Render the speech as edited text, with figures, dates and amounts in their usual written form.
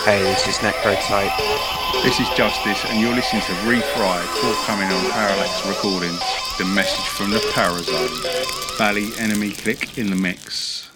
Hey, this is Necrotype. This is Justice, and you're listening to Refried, forthcoming on Parallax Recordings. The message from the Power Zone. Bally Enemy Click in the mix.